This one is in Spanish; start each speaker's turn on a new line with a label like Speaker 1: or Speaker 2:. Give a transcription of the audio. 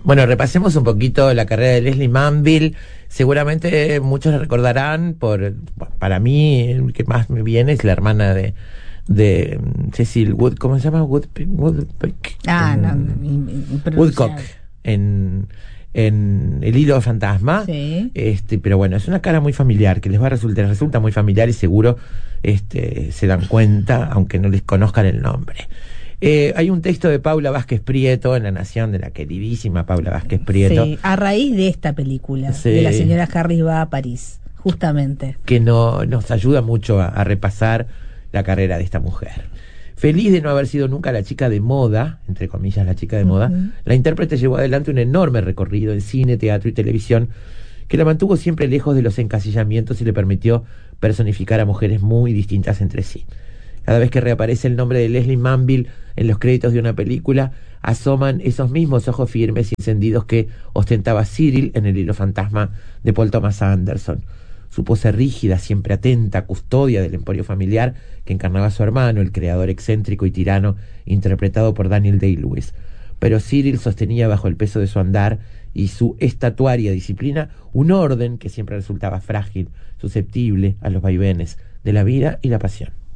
Speaker 1: Bueno, repasemos un poquito la carrera de Lesley Manville. Seguramente muchos la recordarán para mí, el que más me viene es la hermana de Cecil Wood, ¿cómo se llama? Woodpeck. Woodcock en El hilo fantasma.
Speaker 2: Sí.
Speaker 1: Pero bueno, es una cara muy familiar que les va a resulta muy familiar y seguro se dan cuenta, aunque no les conozcan el nombre. Hay un texto de Paula Vázquez Prieto en La Nación, de la queridísima Paula Vázquez Prieto.
Speaker 2: Sí, a raíz de esta película,
Speaker 1: Sí.
Speaker 2: de La señora Harris va a París, justamente.
Speaker 1: Que nos ayuda mucho a repasar la carrera de esta mujer. Feliz de no haber sido nunca la chica de moda, entre comillas la chica de moda, la intérprete llevó adelante un enorme recorrido en cine, teatro y televisión que la mantuvo siempre lejos de los encasillamientos y le permitió personificar a mujeres muy distintas entre sí. Cada vez que reaparece el nombre de Lesley Manville en los créditos de una película, asoman esos mismos ojos firmes y encendidos que ostentaba Cyril en El hilo fantasma de Paul Thomas Anderson. Su pose rígida, siempre atenta, custodia del emporio familiar que encarnaba su hermano, el creador excéntrico y tirano, interpretado por Daniel Day-Lewis. Pero Cyril sostenía bajo el peso de su andar y su estatuaria disciplina un orden que siempre resultaba frágil, susceptible a los vaivenes de la vida y la pasión.